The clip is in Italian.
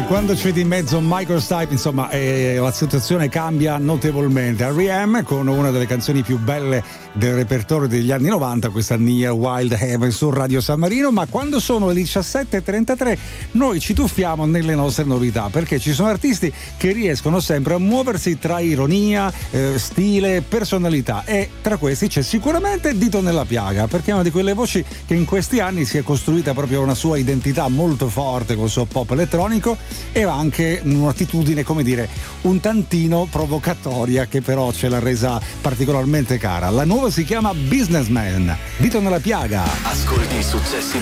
Quando c'è di mezzo Michael Stipe, insomma, la situazione cambia notevolmente. R.E.M. con una delle canzoni più belle del repertorio degli anni 90, questa Near Wild Heaven su Radio San Marino. Ma quando sono le 17:33 noi ci tuffiamo nelle nostre novità, perché ci sono artisti che riescono sempre a muoversi tra ironia, stile, personalità, e tra questi c'è sicuramente Dito Nella Piaga, perché è una di quelle voci che in questi anni si è costruita proprio una sua identità molto forte col suo pop elettronico, e anche un'attitudine, come dire, un tantino provocatoria, che però ce l'ha resa particolarmente cara. La nuova si chiama Businessman, Dito Nella Piaga. Ascolti i successi